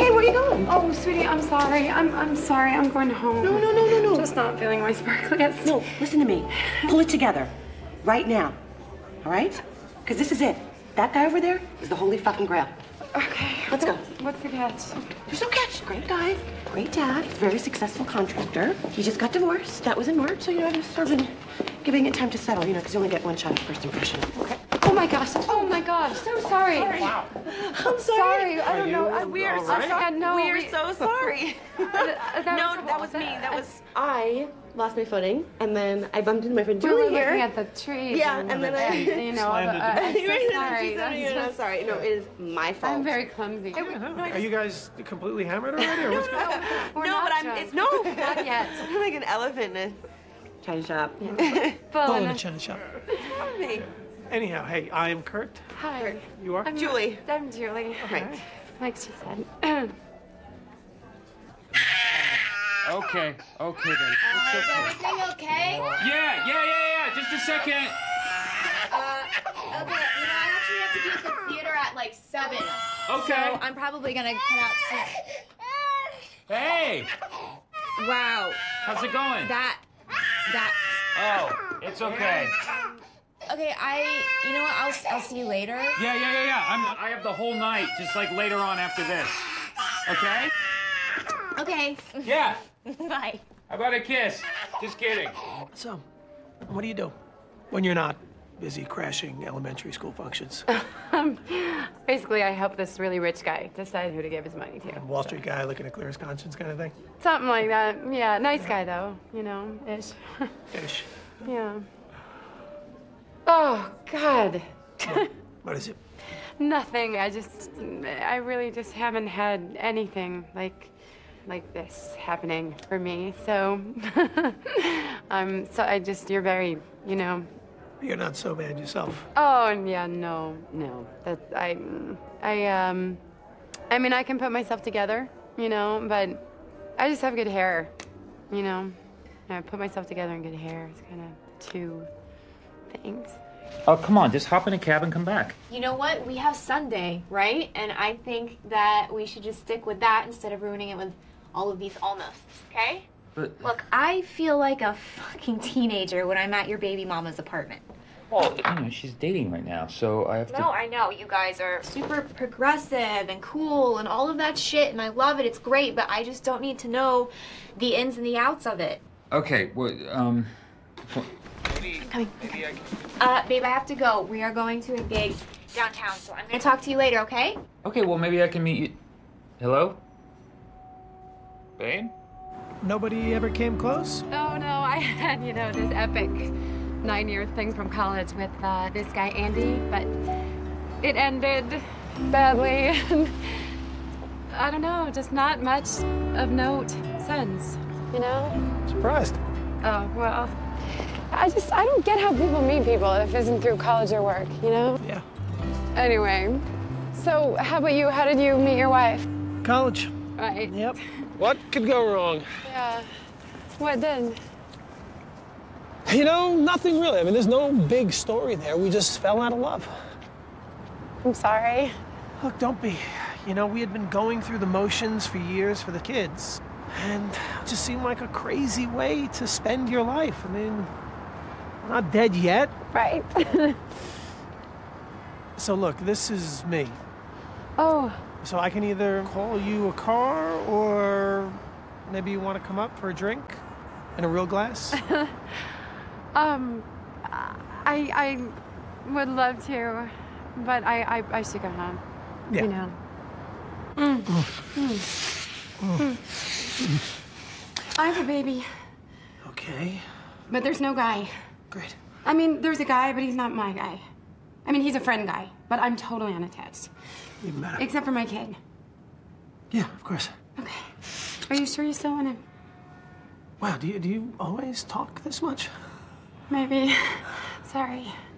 Hey, where are you going? Oh, sweetie, I'm sorry. I'm sorry. I'm going home. No. Just not feeling my sparkliest. No, listen to me. Pull it together. Right now. All right? Because this is it. That guy over there is the holy fucking grail. Okay. Let's go. What's the catch? There's no catch. Great guy. Great dad. Very successful contractor. He just got divorced. That was in March, so, you know, I've sort of been giving it time to settle, you know, because you only get one shot at first impression. Okay. Oh, my gosh. Oh, my gosh. So sorry. Wow. I'm sorry. I don't know. We're so sorry. That was me. That was... I lost my footing, and then I bumped into my friend We Julie were here. looking at the trees. Yeah, and then I... you know, I'm so sorry. I'm sorry. No, it is my fault. I'm very clumsy. Are you guys completely hammered already? Or what's going on? We're No, not but drunk. it's no. Not yet. I'm like an elephant in a China shop. Full in a china shop. me. Anyhow, hey, I am Kurt. Hi. You are? Julie. I'm Julie. Right. Like she said. Okay, then. It's Is okay. everything okay? Yeah. Just a second. Okay, I actually have to be at the theater at like 7. Okay. So I'm probably gonna cut out soon. Hey, Wow. how's it going? That. Oh, it's okay. Okay, you know what? I'll see you later. Yeah. I have the whole night, just like later on after this. Okay? Okay. Yeah. Bye. How about a kiss? Just kidding. So, what do you do when you're not busy crashing elementary school functions? Basically, I help this really rich guy decide who to give his money to. Wall Street guy looking to clear his conscience kind of thing? Something like that. Yeah, nice guy though, you know, ish. Ish. Yeah. Oh, God. What is it? Nothing. I really just haven't had anything like this happening for me. So, you're very, you know. You're not so bad yourself. Oh, yeah, no. I mean, I can put myself together, you know, but I just have good hair, you know. I put myself together and good hair. It's kind of two things. Oh, come on, just hop in a cab and come back. You know what? We have Sunday, right? And I think that we should just stick with that instead of ruining it with all of these almosts, okay? But, Look, I feel like a fucking teenager when I'm at your baby mama's apartment. well, you know, she's dating right now, so I have to... No, I know. You guys are super progressive and cool and all of that shit, and I love it. It's great, but I just don't need to know the ins and the outs of it. Okay, well, I'm coming. Babe, I have to go. We are going to a gig downtown, so I'm gonna talk to you later, okay? Okay, well, maybe I can meet you... Hello? Babe? Nobody ever came close? Oh, no, I had, you know, this epic 9-year thing from college with this guy, Andy, but it ended badly. I don't know, just not much of note since, you know? Surprised. Oh, well, I don't get how people meet people if it isn't through college or work, you know? Yeah. Anyway, so how about you? How did you meet your wife? College. Right. Yep. What could go wrong? Yeah. What did? You know, nothing really. I mean, there's no big story there. We just fell out of love. I'm sorry. Look, don't be. You know, we had been going through the motions for years for the kids. And it just seemed like a crazy way to spend your life. I mean, we're not dead yet. Right. So look, this is me. Oh. So I can either call you a car or maybe you want to come up for a drink in a real glass? I would love to, but I should go home. Yeah. You know. I have a baby, Okay. but there's no guy. Great. I mean, there's a guy, but he's not my guy. I mean, he's a friend guy, but I'm totally unattached. Even better. Except for my kid. Yeah, of course. Okay. Are you sure you still want him? Wow, do you always talk this much? Maybe. Sorry.